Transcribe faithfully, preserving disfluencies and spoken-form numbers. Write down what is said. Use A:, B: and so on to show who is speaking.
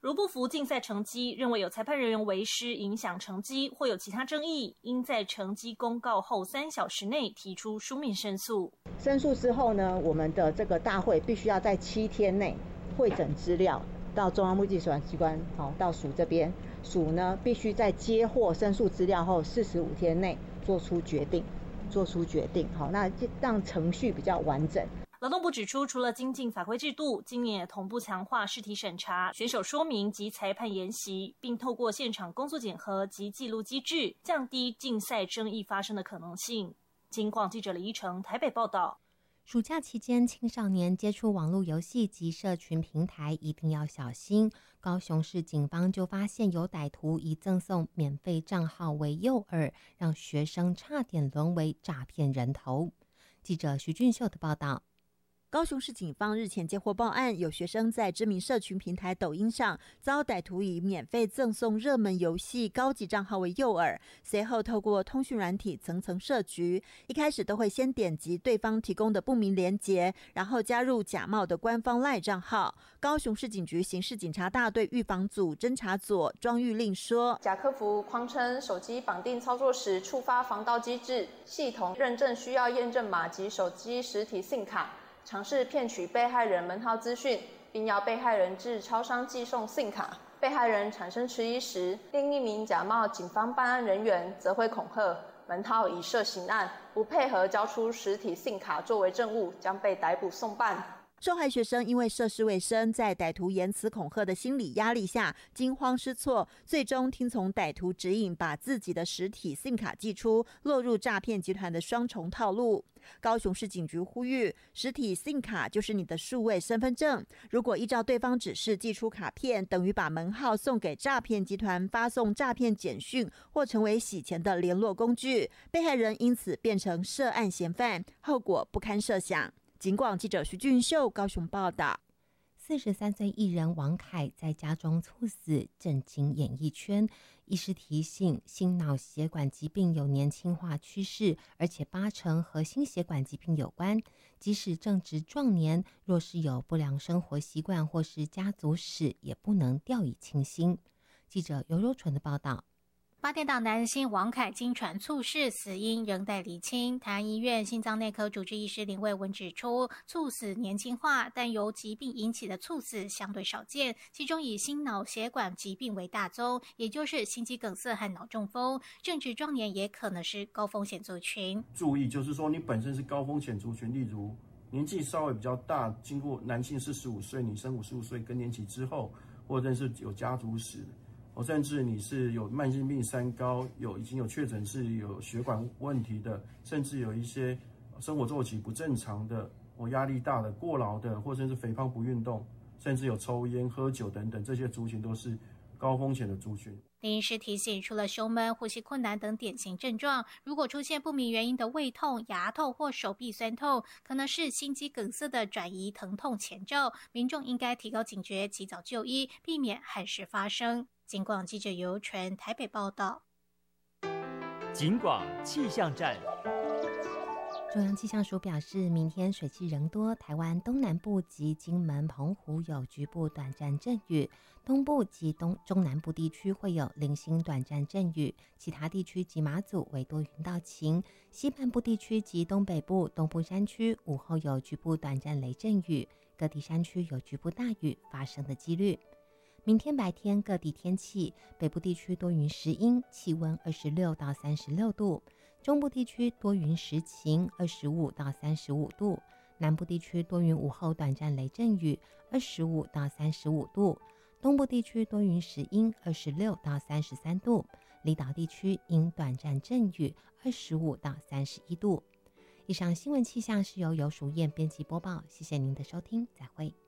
A: 如不服竞赛成绩，认为有裁判人员为师影响成绩或有其他争议，应在成绩公告后三小时内提出书面申诉。
B: 申诉之后呢，我们的这个大会必须要在七天内汇整资料到中央目的审机关，好，到署这边，署呢必须在接获申诉资料后四十五天内做出决定，做出决定，好，那让程序比较完整。
A: 劳动部指出，除了精进法规制度，今年也同步强化试题审查、选手说明及裁判研习，并透过现场工作检核及记录机制，降低竞赛争议发生的可能性。警广记者李依成台北报道。
C: 暑假期间，青少年接触网络游戏及社群平台一定要小心。高雄市警方就发现有歹徒以赠送免费账号为诱饵，让学生差点沦为诈骗人头。记者徐俊秀的报道。
D: 高雄市警方日前接获报案，有学生在知名社群平台抖音上遭歹徒以免费赠送热门游戏高级账号为诱饵，随后透过通讯软体层层设局，一开始都会先点击对方提供的不明连结，然后加入假冒的官方 LINE 账号。高雄市警局刑事警察大队预防组侦查组庄玉令说，
E: 假客服谎称手机绑定操作时触发防盗机制，系统认证需要验证码及手机实体 SIM 卡，尝试骗取被害人门号资讯，并要被害人至超商寄送 SIM 卡。被害人产生迟疑时，另一名假冒警方办案人员则会恐吓门号已涉刑案，不配合交出实体 SIM 卡作为证物，将被逮捕送办。
D: 受害学生因为涉世未深，在歹徒言辞恐吓的心理压力下惊慌失措，最终听从歹徒指引，把自己的实体 SIM 卡寄出，落入诈骗集团的双重套路。高雄市警局呼吁，实体 SIM 卡就是你的数位身份证，如果依照对方指示寄出卡片，等于把门号送给诈骗集团，发送诈骗简讯或成为洗钱的联络工具，被害人因此变成涉案嫌犯，后果不堪设想。警广记者徐俊秀高雄报道。
C: 四十三岁艺人王凯在家中猝死，震惊演艺圈。医师提醒，心脑血管疾病有年轻化趋势，而且八成和心血管疾病有关。即使正值壮年，若是有不良生活习惯或是家族史，也不能掉以轻心。记者尤柔纯的报道。
F: 八点档男星王凯经传猝逝，死因仍待厘清。台安医院心脏内科主治医师林卫文指出，猝死年轻化，但由疾病引起的猝死相对少见，其中以心脑血管疾病为大宗，也就是心肌梗塞和脑中风。正值壮年也可能是高风险族群。
G: 注意，就是说你本身是高风险族群，例如年纪稍微比较大，经过男性四十五岁，女生五十五岁更年期之后，或者是有家族史。甚至你是有慢性病三高，有已经有确诊是有血管问题的，甚至有一些生活作息不正常的，我压力大的、过劳的，或者是肥胖不运动，甚至有抽烟、喝酒等等，这些族群都是高风险的族群。
F: 林医师提醒，除了胸闷、呼吸困难等典型症状，如果出现不明原因的胃痛、牙痛或手臂酸痛，可能是心肌梗塞的转移疼痛前兆，民众应该提高警觉，及早就医，避免憾事发生。警广记者尤纯台北报道。
H: 警广气象站。
C: 中央气象署表示，明天水汽仍多，台湾东南部及金门、澎湖有局部短暂阵雨，东部及东中南部地区会有零星短暂阵雨，其他地区及马祖为多云到晴，西半部地区及东北部、东部山区午后有局部短暂雷阵雨，各地山区有局部大雨发生的几率。明天白天各地天气，北部地区多云时阴，气温二十六到三十六度；中部地区多云时晴，二十五到三十五度；南部地区多云午后短暂雷阵雨，二十五到三十五度；东部地区多云时阴，二十六到三十三度；离岛地区因短暂阵雨，二十五到三十一度。以上新闻气象是由游淑燕编辑播报，谢谢您的收听，再会。